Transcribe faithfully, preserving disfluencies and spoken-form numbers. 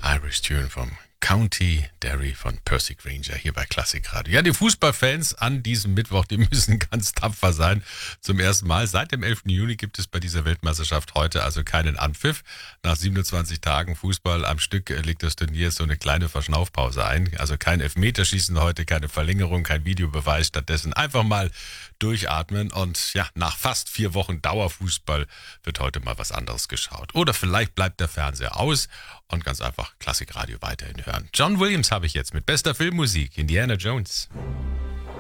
Irish Tune vom County Derry von Percy Grainger hier bei Klassik Radio. Ja, die Fußballfans an diesem Mittwoch, die müssen ganz tapfer sein. Zum ersten Mal seit dem elften Juni gibt es bei dieser Weltmeisterschaft heute also keinen Anpfiff. Nach siebenundzwanzig Tagen Fußball am Stück legt das Turnier so eine kleine Verschnaufpause ein. Also kein Elfmeterschießen heute, keine Verlängerung, kein Videobeweis. Stattdessen einfach mal durchatmen und ja, nach fast vier Wochen Dauerfußball wird heute mal was anderes geschaut. Oder vielleicht bleibt der Fernseher aus und ganz einfach Klassikradio weiterhin hören. John Williams habe ich jetzt mit bester Filmmusik, Indiana Jones.